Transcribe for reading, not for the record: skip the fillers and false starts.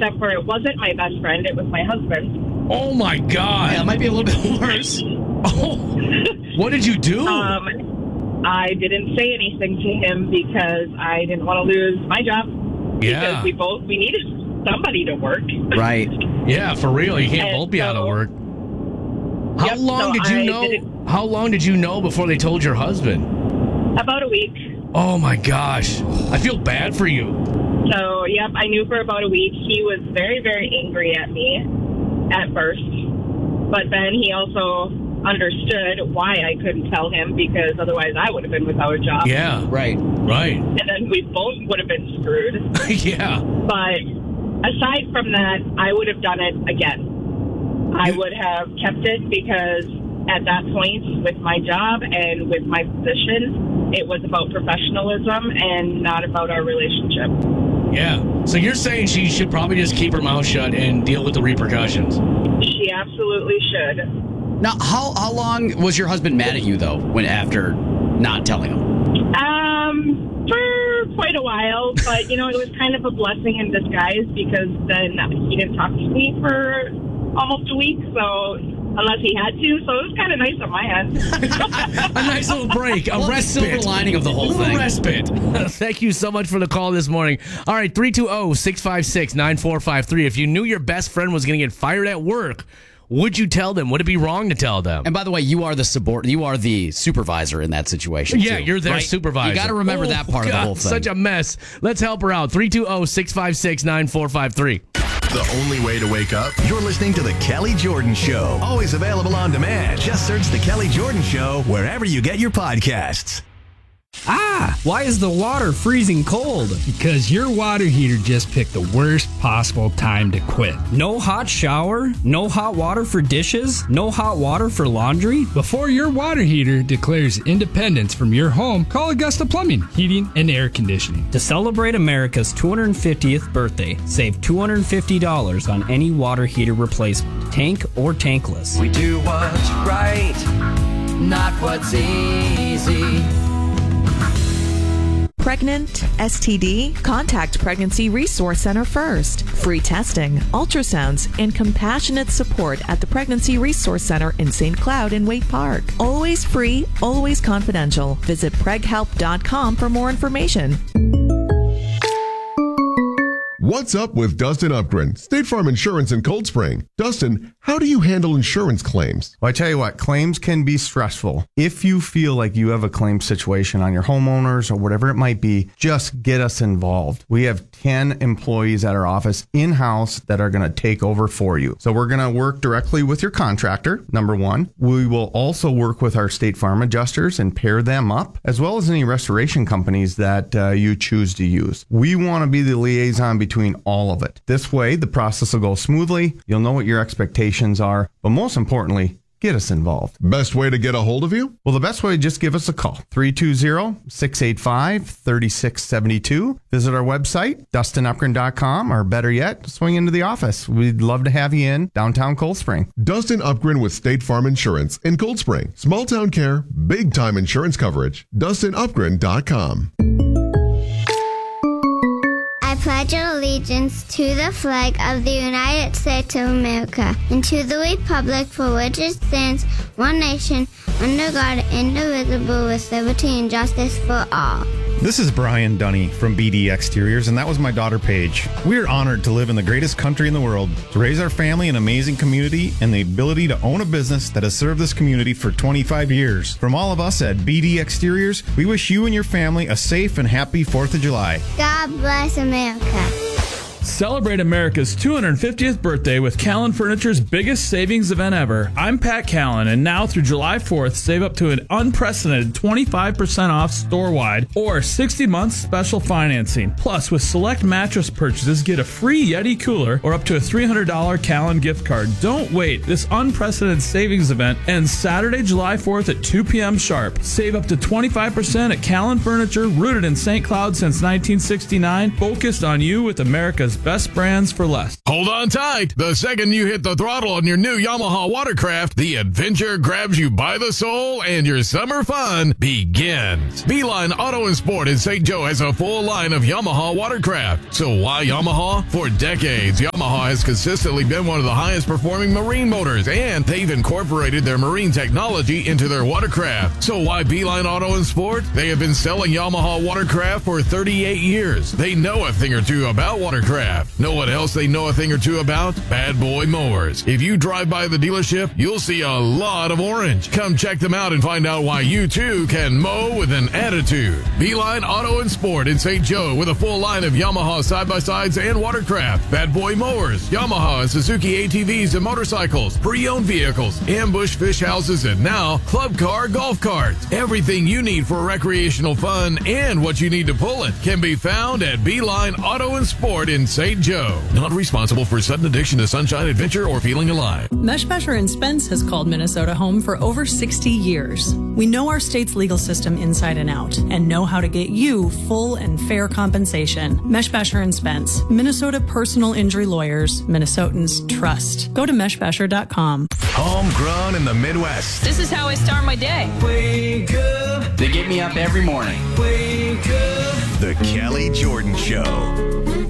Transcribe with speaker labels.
Speaker 1: except for it wasn't my best friend. It was my husband.
Speaker 2: Oh, my God.
Speaker 3: Yeah, it might be a little bit worse.
Speaker 2: Oh, what did you do?
Speaker 1: I didn't say anything to him because I didn't want to lose my job.
Speaker 2: Yeah.
Speaker 1: Because we needed somebody to work.
Speaker 3: Right.
Speaker 2: Yeah, for real. You can't
Speaker 1: And
Speaker 2: both be out of
Speaker 1: so-
Speaker 2: work. How long did you know? How long did you know before they told your husband?
Speaker 1: About a week.
Speaker 2: Oh my gosh, I feel bad for you.
Speaker 1: So, yep, I knew for about a week. He was very, very angry at me at first. But then he also understood why I couldn't tell him, because otherwise I would have been without a job.
Speaker 2: Yeah,
Speaker 3: Right.
Speaker 2: right.
Speaker 1: And then we both would have been screwed.
Speaker 2: Yeah.
Speaker 1: But aside from that, I would have done it again. I would have kept it because at that point, with my job and with my position, it was about professionalism and not about our relationship.
Speaker 2: Yeah. So you're saying she should probably just keep her mouth shut and deal with the repercussions?
Speaker 1: She absolutely should.
Speaker 3: Now, how long was your husband mad at you, though, when after not telling him?
Speaker 1: For quite a while, but, it was kind of a blessing in disguise because then he didn't talk to me for almost a week, so unless he had to, so it was kind of nice on my end.
Speaker 2: A nice little break, a respite.
Speaker 3: The silver lining of the whole thing.
Speaker 2: Respite. Thank you so much for the call this morning. All right, 320-656-9453. If you knew your best friend was going to get fired at work, would you tell them? Would it be wrong to tell them?
Speaker 3: And by the way, you are the supervisor in that situation.
Speaker 2: Yeah,
Speaker 3: too,
Speaker 2: you're their
Speaker 3: right?
Speaker 2: supervisor.
Speaker 3: You got to remember that part of the whole thing.
Speaker 2: Such a mess. Let's help her out. 320-656-9453.
Speaker 4: The only way to wake up? You're listening to The Kelly Jordan Show. Always available on demand. Just search The Kelly Jordan Show wherever you get your podcasts.
Speaker 5: Why is the water freezing cold?
Speaker 6: Because your water heater just picked the worst possible time to quit.
Speaker 5: No hot shower? No hot water for dishes? No hot water for laundry?
Speaker 6: Before your water heater declares independence from your home, call Augusta Plumbing, Heating, and Air Conditioning.
Speaker 5: To celebrate America's 250th birthday, save $250 on any water heater replacement, tank or tankless.
Speaker 7: We do what's right, not what's easy.
Speaker 8: Pregnant? STD? Contact Pregnancy Resource Center first. Free testing, ultrasounds, and compassionate support at the Pregnancy Resource Center in St. Cloud and Waite Park. Always free, always confidential. Visit preghelp.com for more information.
Speaker 9: What's up with Dustin Upgren, State Farm Insurance in Cold Spring? Dustin, how do you handle insurance claims?
Speaker 10: Well, I tell you what, claims can be stressful. If you feel like you have a claim situation on your homeowners or whatever it might be, just get us involved. We have 10 employees at our office in-house that are going to take over for you. So we're going to work directly with your contractor, number one. We will also work with our State Farm adjusters and pair them up, as well as any restoration companies that you choose to use. We want to be the liaison between all of it. This way, the process will go smoothly. You'll know what your expectations are, but most importantly, get us involved.
Speaker 9: Best way to get a hold of you?
Speaker 10: Well, the best way, just give us a call. 320-685-3672. Visit our website, DustinUpgren.com, or better yet, swing into the office. We'd love to have you in downtown Cold Spring.
Speaker 9: Dustin Upgren with State Farm Insurance in Cold Spring. Small town care, big time insurance coverage. DustinUpgren.com.
Speaker 11: I pledge allegiance to the flag of the United States of America and to the republic for which it stands, one nation, under God, indivisible, with liberty and justice for all.
Speaker 12: This is Brian Dunny from BD Exteriors, and that was my daughter, Paige. We are honored to live in the greatest country in the world, to raise our family in an amazing community, and the ability to own a business that has served this community for 25 years. From all of us at BD Exteriors, we wish you and your family a safe and happy 4th of July.
Speaker 11: God bless America.
Speaker 13: Celebrate America's 250th birthday with Callan Furniture's biggest savings event ever. I'm Pat Callan, and now through July 4th, save up to an unprecedented 25% off store-wide or 60 months special financing. Plus, with select mattress purchases, get a free Yeti cooler or up to a $300 Callan gift card. Don't wait. This unprecedented savings event ends Saturday, July 4th at 2 p.m. sharp. Save up to 25% at Callan Furniture, rooted in St. Cloud since 1969, focused on you with America's America's best brands for less.
Speaker 14: Hold on tight. The second you hit the throttle on your new Yamaha Watercraft, the adventure grabs you by the soul and your summer fun begins. Beeline Auto and Sport in St. Joe has a full line of Yamaha Watercraft. So why Yamaha? For decades, Yamaha has consistently been one of the highest performing marine motors, and they've incorporated their marine technology into their watercraft. So why Beeline Auto and Sport? They have been selling Yamaha Watercraft for 38 years. They know a thing or two about watercraft. Know what else they know a thing or two about? Bad boy mowers. If you drive by the dealership, you'll see a lot of orange. Come check them out and find out why you too can mow with an attitude. Beeline Auto and Sport in St. Joe with a full line of Yamaha side-by-sides and watercraft, bad boy mowers, Yamaha and Suzuki ATVs and motorcycles, pre-owned vehicles, ambush fish houses, and now club car golf carts. Everything you need for recreational fun and what you need to pull it can be found at Beeline Auto and Sport in St. Joe. Not responsible for sudden addiction to sunshine, adventure, or feeling alive.
Speaker 15: Meshbasher and Spence has called Minnesota home for over 60 years. We know our state's legal system inside and out and know how to get you full and fair compensation. Meshbasher and Spence, Minnesota personal injury lawyers, Minnesotans trust. Go to meshbasher.com.
Speaker 4: Homegrown in the Midwest.
Speaker 16: This is how I start my day.
Speaker 17: Wake up.
Speaker 3: They get me up every morning.
Speaker 17: Wake up.
Speaker 4: The Kelly Jordan Show.